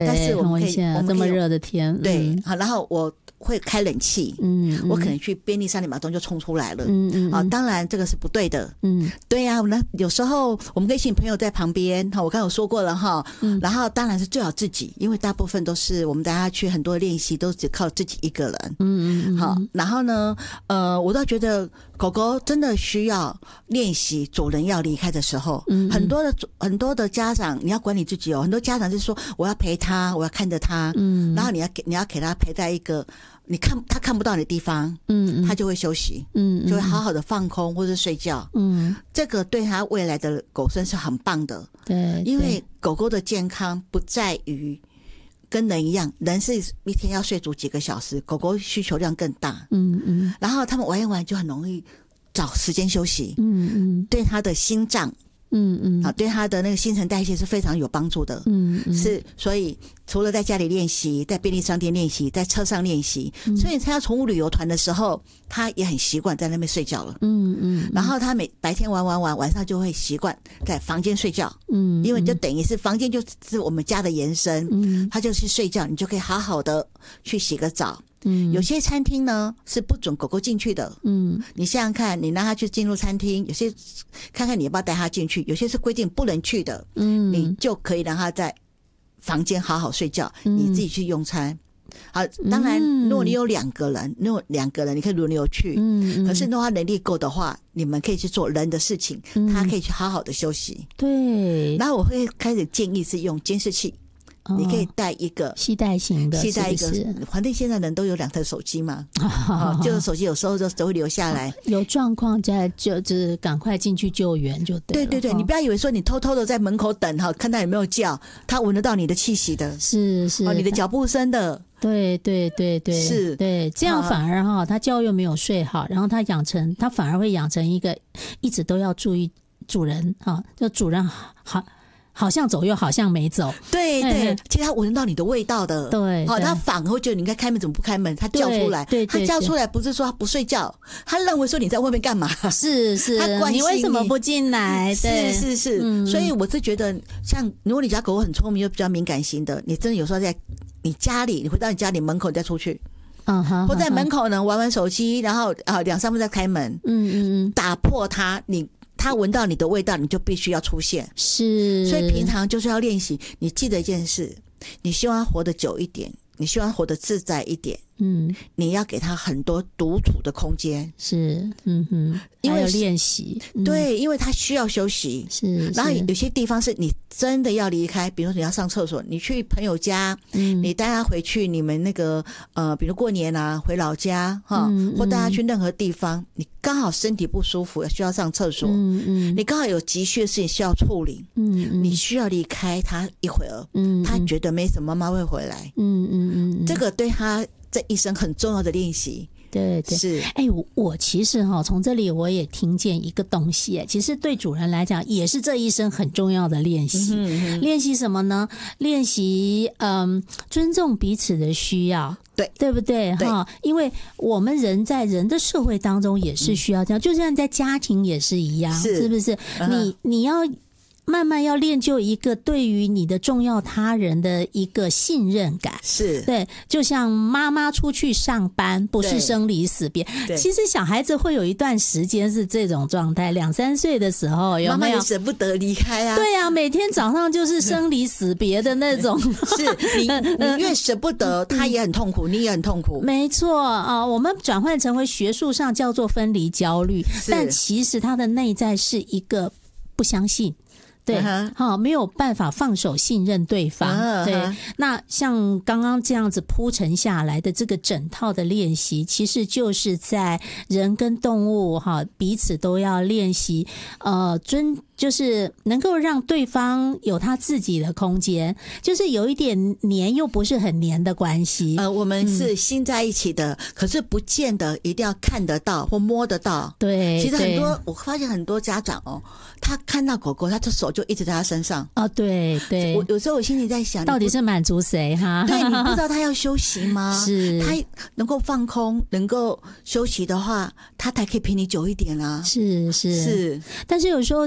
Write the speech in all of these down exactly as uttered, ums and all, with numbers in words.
但是我们可以， 很危险啊， 我们可以这么热的天， 对， 嗯好，然后我会开冷气， 嗯，嗯我可能去便利商店马上就冲出来了， 嗯嗯啊，当然这个是不对的， 嗯对呀、啊，那有时候我们跟请朋友在旁边，哈，我刚刚有说过了哈， 嗯然后当然是最好自己，因为大部分都是我们大家去很多练习都只靠自己一个人， 嗯嗯， 好，然后呢，呃，我倒觉得狗狗真的需要练习主人要离开的时候， 嗯嗯很多的很多的家长你要管理自己哦，很多家长就是说我要陪他，我要看着他， 嗯， 然后你要给你要给他陪在一个你看他看不到你的地方， 嗯嗯， 他就会休息， 嗯就会好好的放空或者睡觉， 嗯， 这个对他未来的狗生是很棒的， 对， 因为狗狗的健康不在于跟人一样，人是一天要睡足几个小时，狗狗需求量更大， 嗯嗯然后他们玩一玩就很容易找时间休息， 嗯嗯对他的心脏嗯嗯啊，对他的那个新陈代谢是非常有帮助的。 嗯嗯， 是，所以除了在家里练习，在便利商店练习，在车上练习， 嗯所以参加宠物旅游团的时候，他也很习惯在那边睡觉了。 嗯嗯， 然后他每白天玩玩玩，晚上就会习惯在房间睡觉， 嗯， 因为就等于是房间就是我们家的延伸， 嗯他就去睡觉，你就可以好好的去洗个澡。 嗯， 有些餐厅呢是不准狗狗进去的， 嗯你想想看，你让他去进入餐厅，有些看看你要不要带他进去，有些是规定不能去的， 嗯， 你就可以让他在房间好好睡觉， 嗯你自己去用餐。好，当然， 嗯如果你有两个人，如果两个人你可以轮流去， 嗯， 可是如果他能力够的话，你们可以去做人的事情， 嗯他可以去好好的休息。 对， 然后我会开始建议是用监视器，你可以带一个携带型的， 携带一个是不是， 反正现在人都有两台手机嘛，哦就是手机有时候就都会留下来。 有状况在就就是赶快进去救援就对了。 对对对， 哈你不要以为说你偷偷的在门口等哈，看他有没有叫，他闻得到你的气息的， 是是哦，你的脚步声的， 对对对对， 是对，这样反而哈，他觉又没有睡好，然后他养成他反而会养成一个一直都要注意主人哈，就主人好好像走又好像没走， 对对嗯， 其实他闻得到你的味道的，好， 对对他反而会觉得你应该开门，怎么不开门？他叫出来， 对对对他叫出来不是说他不睡觉，他认为说你在外面干嘛？ 是是他关，心你为什么你不进来？对， 是是是， 嗯所以我是觉得，像如果你家狗很聪明又比较敏感型的，你真的有时候在你家里，你回到你家里门口你再出去， 嗯哼， 或在门口， 口呢玩玩手机，然后啊两三分再开门， 嗯嗯嗯， 打破它，你它闻到你的味道，你就必须要出现。 是， 所以平常就是要练习。你记得一件事，你希望它活得久一点，你希望它活得自在一点， 嗯你要给它很多独处的空间。 是，嗯哼， 因为还有练习，嗯， 对，因为它需要休息。 是， 然后是有些地方是你真的要离开，比如说你要上厕所，你去朋友家， 嗯你带他回去，你们那个呃，比如过年啊，回老家哈， 嗯或带他去任何地方，你刚好身体不舒服，需要上厕所， 嗯嗯， 你刚好有急需的事情需要处理， 嗯嗯， 你需要离开他一会儿， 嗯， 他觉得没什么，妈妈会回来， 嗯嗯嗯， 这个对他这一生很重要的练习。 对对。 是， 哎，我我其实哈，从这里我也听见一个东西，哎，其实对主人来讲也是这一生很重要的练习。 嗯练习什么呢？练习嗯，尊重彼此的需要。 对对不对对哈？因为我们人在人的社会当中也是需要这样，就像在家庭也是一样， 是是不是？ 嗯你你要慢慢要练就一个对于你的重要他人的一个信任感。 是， 对，就像妈妈出去上班，不是对生离死别。 对其实小孩子会有一段时间是这种状态，两三岁的时候有没有妈妈也？舍不得离开啊。 对啊，每天早上就是生离死别的那种。 是你，你越舍不得，他也很痛苦，你也很痛苦。 没错啊，我们转换成为学术上叫做分离焦虑，但其实它的内在是一个不相信。对，好、uh-huh. 没有办法放手信任对方。Uh-huh. 对，那像刚刚这样子铺陈下来的这个整套的练习，其实就是在人跟动物哈彼此都要练习，呃，尊就是能够让对方有他自己的空间，就是有一点黏又不是很黏的关系。 呃，我们是心在一起的，嗯、可是不见得一定要看得到或摸得到。 对， 其实很多我发现很多家长哦，他看到狗狗，他的手就一直在他身上。 哦，对对， 我有时候我心里在想， 到底是满足谁哈？ 对，你不知道他要休息吗？ 是， 他能够放空，能够休息的话，他才可以陪你久一点啦、啊。 是是是， 但是有时候就是忙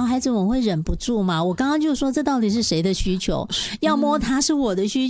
小孩子我会忍不住嘛。我刚刚就说这到底是谁的需求？要摸他是我的需求。